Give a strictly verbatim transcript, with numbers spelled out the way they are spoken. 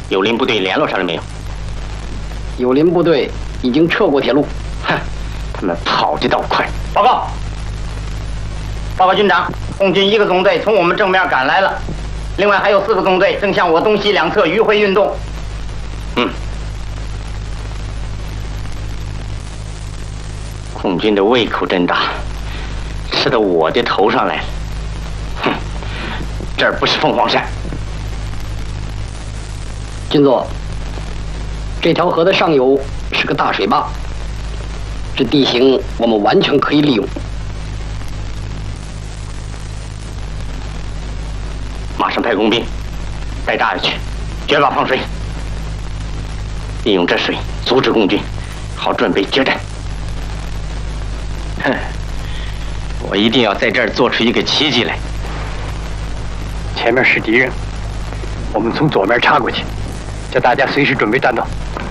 友邻部队联络上了没有？ 友邻部队已经撤过铁路。 哼，他们跑得倒快。 报告，报告军长，共军一个纵队从我们正面赶来了，另外还有四个纵队正向我东西两侧迂回运动。 嗯。共军的胃口真大，吃到我的头上来了。哼，这儿不是凤凰山。 军座，这条河的上游是个大水坝，这地形我们完全可以利用。 马上派工兵带大爷去决坝放水，利用这水阻止共军，好准备决战。哼，我一定要在这儿做出一个奇迹来。 前面是敌人，我们从左面插过去，叫大家随时准备战斗。